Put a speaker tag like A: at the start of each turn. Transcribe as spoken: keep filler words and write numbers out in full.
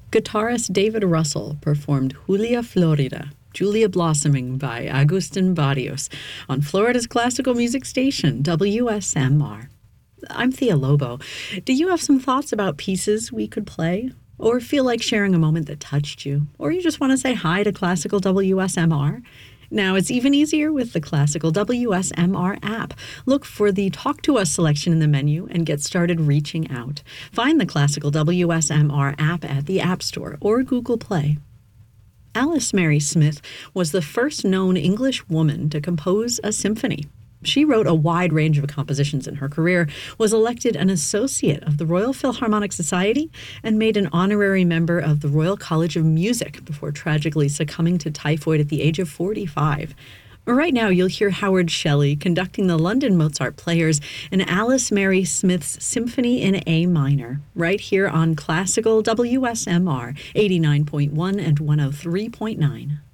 A: Guitarist David Russell performed Julia Florida, Julia Blossoming by Agustin Barrios on Florida's classical music station, W S M R. I'm Thea Lobo. Do you have some thoughts about pieces we could play? Or feel like sharing a moment that touched you? Or you just want to say hi to Classical W S M R? Now it's even easier with the Classical W S M R app. Look for the Talk to Us selection in the menu and get started reaching out. Find the Classical W S M R app at the App Store or Google Play. Alice Mary Smith was the first known English woman to compose a symphony. She wrote a wide range of compositions in her career, was elected an associate of the Royal Philharmonic Society, and made an honorary member of the Royal College of Music before tragically succumbing to typhoid at the age of forty-five. Right now, you'll hear Howard Shelley conducting the London Mozart Players in Alice Mary Smith's Symphony in A minor, right here on Classical W S M R eighty-nine point one and one oh three point nine.